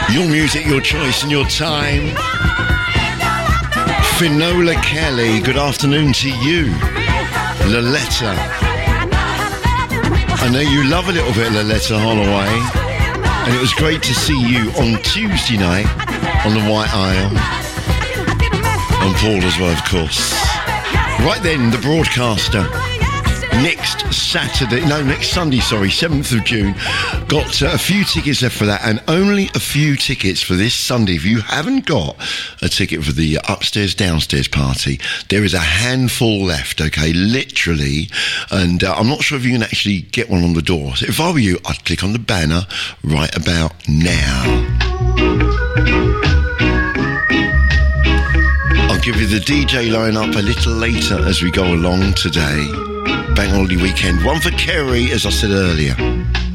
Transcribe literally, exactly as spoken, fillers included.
Your music, your choice and your time. Finola Kelly, good afternoon to you. Loletta. I know you love a little bit of Loletta Holloway. And it was great to see you on Tuesday night on the White Isle. And Paul as well, of course. Right then, the broadcaster. Next Saturday, no, next Sunday, sorry, seventh of June. Got uh, a few tickets left for that, and only a few tickets for this Sunday. If you haven't got a ticket for the upstairs, downstairs party, there is a handful left, okay, literally. And uh, I'm not sure if you can actually get one on the door. So if I were you, I'd click on the banner right about now. I'll give you the D J line-up a little later as we go along today. Bank holiday weekend. One for Kerry, as I said earlier.